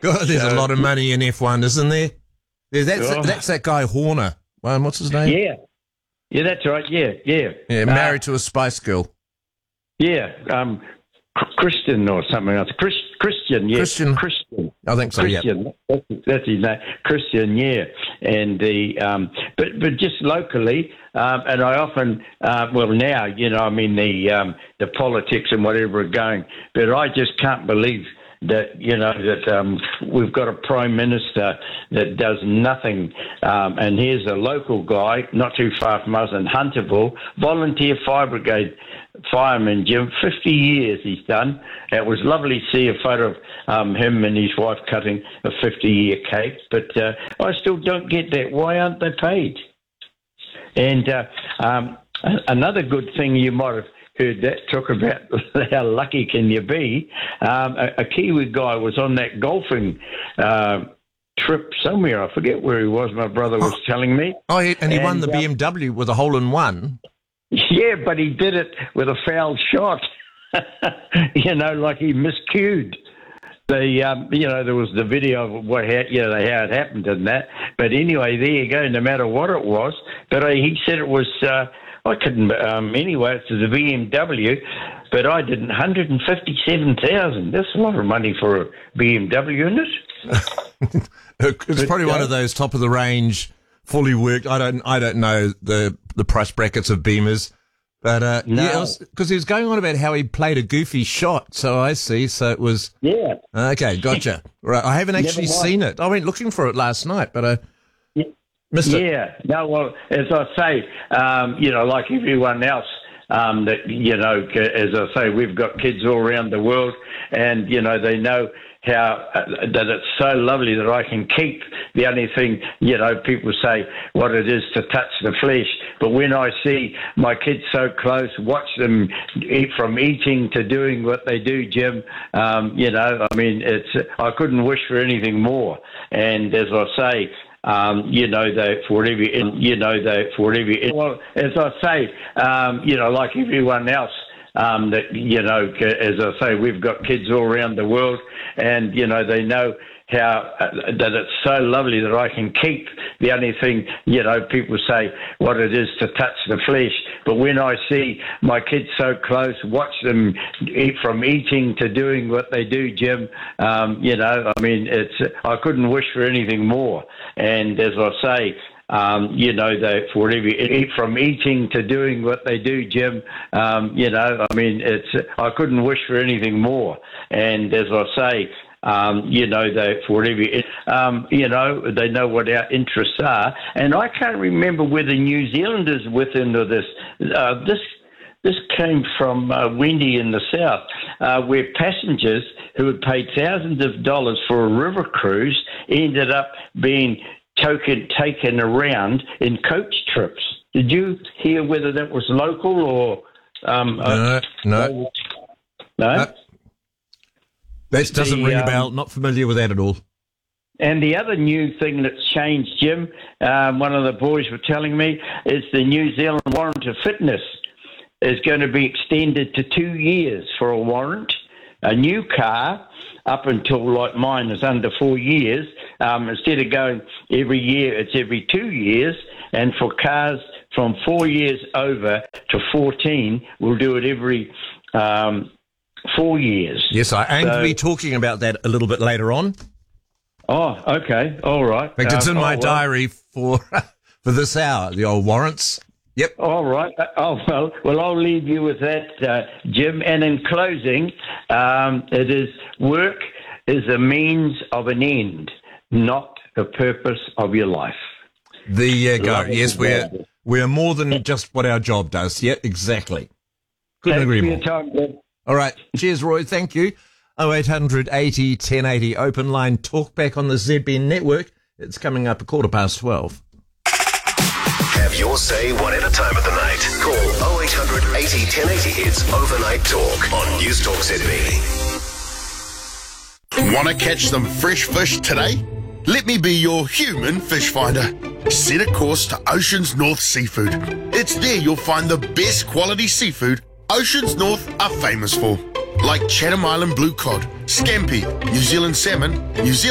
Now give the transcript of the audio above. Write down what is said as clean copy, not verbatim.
God, there's a lot of money in F1, isn't there? That's that guy Horner. What's his name? Yeah, that's right. Yeah, married to a Spice Girl. Yeah, Christian or something else. Christian, yeah. Christian. I think so, Christian, yeah. That's his name. Christian, yeah. And but just locally, and I often, now, the politics and whatever are going, but I just can't believe that, we've got a Prime Minister that does nothing. And here's a local guy, not too far from us in Hunterville, volunteer fire brigade fireman, Jim. 50 years he's done. It was lovely to see a photo of him and his wife cutting a 50-year cake. But I still don't get that. Why aren't they paid? And another good thing you might have heard that talk about how lucky can you be. A Kiwi guy was on that golfing trip somewhere. I forget where he was. My brother was telling me. And he won the BMW with a hole-in-one. Yeah, but he did it with a foul shot. Like he miscued. There was the video of how it happened and that. But anyway, there you go. No matter what it was, but he said it was. I couldn't. Anyway, it's the BMW, but I didn't. 157,000. That's a lot of money for a BMW, isn't it? It's probably one of those top of the range, fully worked. I don't know the price brackets of Beamers, but no. Because he was going on about how he played a goofy shot. So I see. So it was Okay, gotcha. Right, I haven't actually seen it. I went looking for it last night, but I missed it. Yeah. No. Well, as I say, like everyone else. As I say, we've got kids all around the world, and they know how that it's so lovely that I can keep. The only thing, people say what it is to touch the flesh, but when I see my kids so close, watch them from eating to doing what they do, Jim, I couldn't wish for anything more. And as I say, well, as I say, like everyone else, as I say, we've got kids all around the world, and they know how that it's so lovely that I can keep. The only thing, people say what it is to touch the flesh, but when I see my kids so close, watch them from eating to doing what they do, Jim, I couldn't wish for anything more. And as I say, from eating to doing what they do, Jim, I couldn't wish for anything more. And as I say, they know what our interests are. And I can't remember whether New Zealanders within this. This came from Wendy in the south, where passengers who had paid thousands of dollars for a river cruise ended up being taken around in coach trips. Did you hear whether that was local or? No. That doesn't ring a bell. Not familiar with that at all. And the other new thing that's changed, Jim, one of the boys were telling me, is the New Zealand warrant of fitness is going to be extended to 2 years for a warrant. A new car, up until like mine is under 4 years, instead of going every year, it's every 2 years. And for cars from 4 years over to 14, we'll do it every 4 years. Yes, I aim to be talking about that a little bit later on. Oh, okay. All right. In fact, it's in my diary for this hour, the old warrants. Yep. All right. Well, I'll leave you with that, Jim. And in closing, it is work is a means of an end, not the purpose of your life. There you go. Yes, we're more than just what our job does. Yeah, exactly. Couldn't agree more. Thanks for your time, Jim. All right. Cheers, Roy. Thank you. 0800 80 1080 open line talk back on the ZB network. It's coming up 12:15. Have your say whatever time of the night. Call 0800 80 1080. It's Overnight Talk on News Talk ZB. Want to catch some fresh fish today? Let me be your human fish finder. Set a course to Oceans North Seafood. It's there you'll find the best quality seafood Oceans North are famous for, like Chatham Island blue cod, scampi, New Zealand salmon, New Zealand